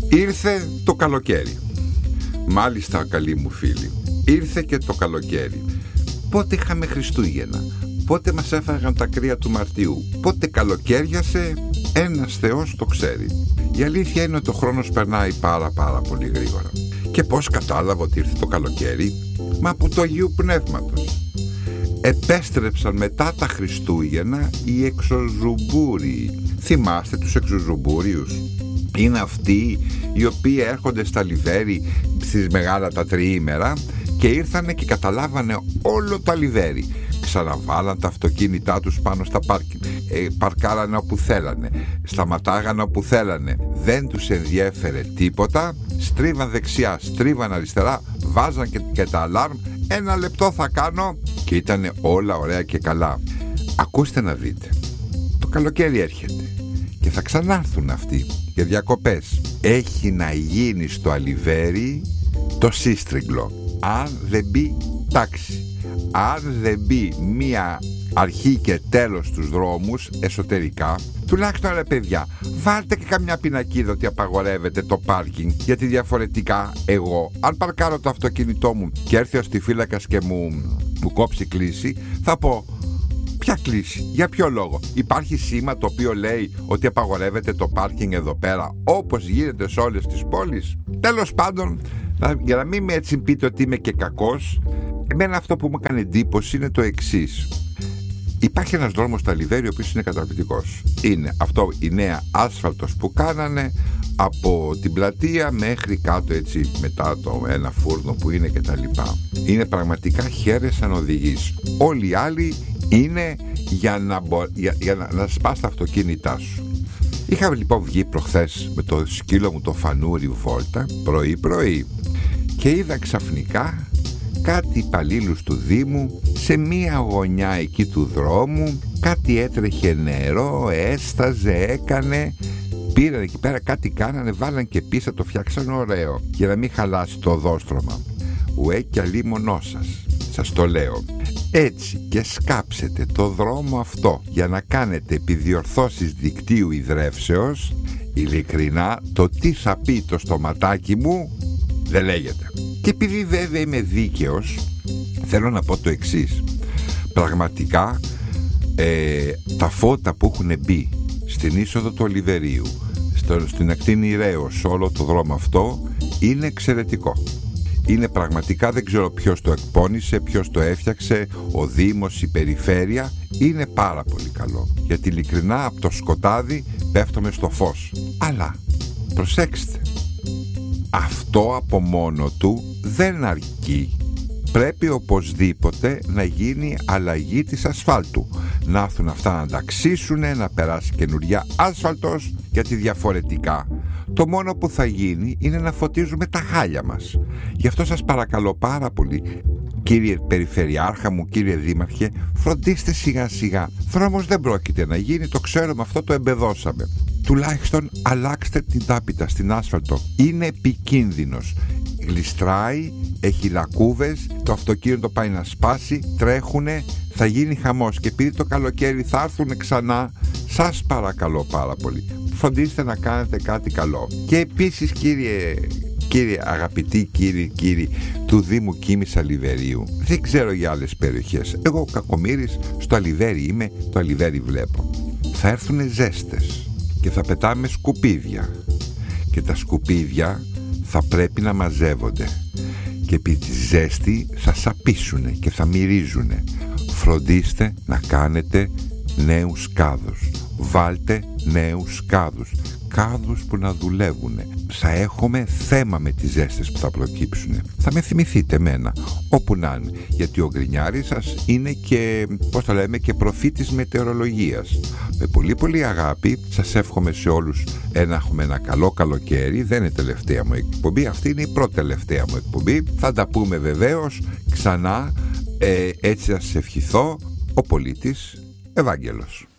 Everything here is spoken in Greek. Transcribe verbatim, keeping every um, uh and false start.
Ήρθε το καλοκαίρι. Μάλιστα, καλοί μου φίλοι, ήρθε και το καλοκαίρι. Πότε είχαμε Χριστούγεννα, πότε μας έφαγαν τα κρύα του Μαρτίου, πότε καλοκαίριασε, ένας Θεός το ξέρει. Η αλήθεια είναι ότι ο χρόνος περνάει πάρα πάρα πολύ γρήγορα. Και πώς κατάλαβα ότι ήρθε το καλοκαίρι? Μα από το Αγίου Πνεύματος. Επέστρεψαν μετά τα Χριστούγεννα οι εξωζουμπούριοι. Θυμάστε τους εξωζουμπούριους? Είναι αυτοί οι οποίοι έρχονται στα Λιβέρι στις μεγάλα τα τριήμερα και ήρθανε και καταλάβανε όλο το Λιβέρι. Ξαναβάλαν τα αυτοκίνητά τους πάνω στα πάρκινγκ, ε, παρκάρανε όπου θέλανε, σταματάγανε όπου θέλανε. Δεν τους ενδιέφερε τίποτα. Στρίβαν δεξιά, στρίβαν αριστερά, βάζαν και, και τα αλάρμ. Ένα λεπτό θα κάνω και ήτανε όλα ωραία και καλά. Ακούστε να δείτε, το καλοκαίρι έρχεται και θα ξανάρθουν αυτοί για διακοπές. Έχει να γίνει στο Αλιβέρι το σύστριγγλο. Αν δεν μπει τάξη, αν δεν μπει μία αρχή και τέλος στους δρόμους εσωτερικά, τουλάχιστον ρε παιδιά, βάλτε και καμιά πινακίδα ότι απαγορεύεται το πάρκινγκ, γιατί διαφορετικά εγώ, αν παρκάρω το αυτοκίνητό μου και έρθει ο στιφύλακας και μου, μου κόψει κλίση, θα πω: ποια κλίση, για ποιο λόγο? Υπάρχει σήμα το οποίο λέει ότι απαγορεύεται το πάρκινγκ εδώ πέρα, όπως γίνεται σε όλες τις πόλεις? Τέλος πάντων, για να μην με έτσι πείτε ότι είμαι και κακός, εμένα αυτό που μου έκανε εντύπωση είναι το εξής. Υπάρχει ένας δρόμος στο Αλιβέρι ο οποίος είναι καταπληκτικός. Είναι αυτό, η νέα άσφαλτος που κάνανε από την πλατεία μέχρι κάτω, έτσι μετά το ένα φούρνο που είναι και τα λοιπά. Είναι πραγματικά χαίρες αν οδηγείς. Όλοι οι άλλοι είναι για να, μπο... για, για να, να σπάς τα αυτοκίνητά σου. Είχα λοιπόν βγει προχθές με το σκύλο μου το φανούρι βόλτα πρωί πρωί και είδα ξαφνικά κάτι υπαλλήλους του Δήμου σε μία γωνιά εκεί του δρόμου. Κάτι έτρεχε νερό, έσταζε, έκανε. Πήραν εκεί πέρα, κάτι κάνανε, βάλαν και πίσω, το φτιάξαν ωραίο για να μην χαλάσει το οδόστρωμα. Ουέ κι αλίμονό σας, σας το λέω. Έτσι και σκάψετε το δρόμο αυτό για να κάνετε επιδιορθώσεις δικτύου υδρεύσεως, ειλικρινά το τι θα πει το στοματάκι μου δεν λέγεται. Και επειδή βέβαια είμαι δίκαιος, θέλω να πω το εξής. Πραγματικά ε, τα φώτα που έχουν μπει στην είσοδο του Ολιβερίου, στο, στην ακτίνη Ηρέως, όλο το δρόμο αυτό είναι εξαιρετικό. Είναι πραγματικά, δεν ξέρω ποιος το εκπώνησε, ποιος το έφτιαξε, ο Δήμος, η Περιφέρεια. Είναι πάρα πολύ καλό, γιατί ειλικρινά από το σκοτάδι πέφτουμε στο φως. Αλλά προσέξτε, αυτό από μόνο του δεν αρκεί. Πρέπει οπωσδήποτε να γίνει αλλαγή της ασφάλτου. Να έρθουν αυτά να ταξίσουνε, να περάσει καινούρια άσφαλτος, γιατί διαφορετικά το μόνο που θα γίνει είναι να φωτίζουμε τα χάλια μας. Γι' αυτό σας παρακαλώ πάρα πολύ, κύριε Περιφερειάρχα μου, κύριε Δήμαρχε, φροντίστε σιγά σιγά. Δρόμος δεν πρόκειται να γίνει, το ξέρουμε, αυτό το εμπεδώσαμε. Τουλάχιστον αλλάξτε την τάπητα στην άσφαλτο. Είναι επικίνδυνος. Γλιστράει, έχει λακκούβες, το αυτοκίνητο πάει να σπάσει, τρέχουνε, θα γίνει χαμός. Και επειδή το καλοκαίρι θα έρθουν ξανά, σας παρακαλώ πάρα πολύ, φροντίστε να κάνετε κάτι καλό. Και επίσης, κύριε, κύριε αγαπητοί κύριοι, κύριοι του Δήμου Κίμης Αλιβερίου, δεν ξέρω για άλλες περιοχές. Εγώ Κακομοίρης, στο Αλιβέρι είμαι, το Αλιβέρι βλέπω. Θα έρθουν ζέστες και θα πετάμε σκουπίδια. Και τα σκουπίδια θα πρέπει να μαζεύονται. Και επί τη ζέστη θα σαπίσουνε και θα μυρίζουνε. Φροντίστε να κάνετε νέους κάδους. Βάλτε νέους κάδους. Κάδους που να δουλεύουνε. Θα έχουμε θέμα με τις ζέστες που θα προκύψουνε. Θα με θυμηθείτε εμένα, όπου να είναι. Γιατί ο Γκρινιάρης σας είναι και, πώς το λέμε, και προφήτης μετεωρολογίας. Με πολύ πολύ αγάπη σας εύχομαι σε όλους να έχουμε ένα καλό καλοκαίρι. Δεν είναι τελευταία μου εκπομπή, αυτή είναι η πρώτη τελευταία μου εκπομπή. Θα τα πούμε βεβαίως ξανά. ε, Έτσι θα σας ευχηθώ, ο πολίτης Ευάγγελος.